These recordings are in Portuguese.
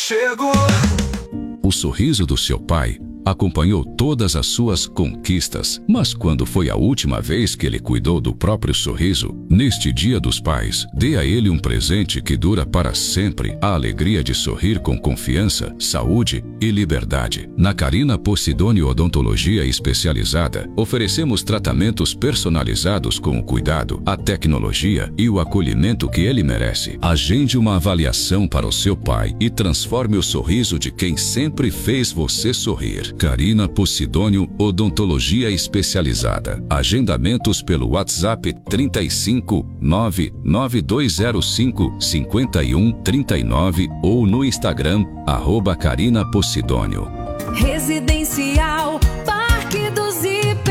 chegou. O sorriso do seu pai acompanhou todas as suas conquistas. Mas quando foi a última vez que ele cuidou do próprio sorriso? Neste Dia dos Pais, dê a ele um presente que dura para sempre: a alegria de sorrir com confiança, saúde e liberdade. Na Carina Possidônio Odontologia Especializada, oferecemos tratamentos personalizados com o cuidado, a tecnologia e o acolhimento que ele merece. Agende uma avaliação para o seu pai e transforme o sorriso de quem sempre fez você sorrir. Carina Possidônio Odontologia Especializada. Agendamentos pelo WhatsApp 35 99205 5139 ou no Instagram @Carina Possidônio. Residencial Parque dos Ipês.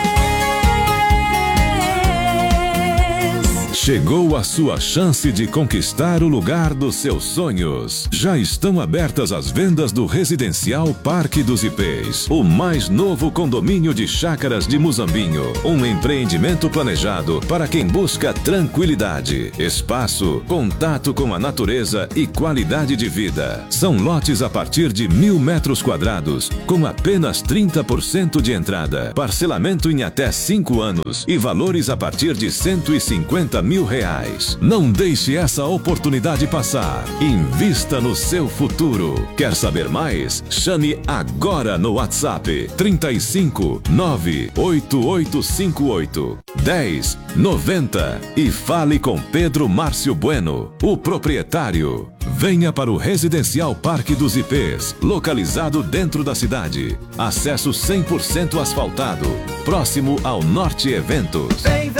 Chegou a sua chance de conquistar o lugar dos seus sonhos. Já estão abertas as vendas do Residencial Parque dos Ipês, o mais novo condomínio de chácaras de Muzambinho. Um empreendimento planejado para quem busca tranquilidade, espaço, contato com a natureza e qualidade de vida. São lotes a partir de 1.000 metros quadrados, com apenas 30% de entrada, parcelamento em até 5 anos e valores a partir de R$150 mil. Não deixe essa oportunidade passar. Invista no seu futuro. Quer saber mais? Chame agora no WhatsApp 35 98858 1090 e fale com Pedro Márcio Bueno, o proprietário. Venha para o Residencial Parque dos Ipês, localizado dentro da cidade. Acesso 100% asfaltado, próximo ao Norte Eventos.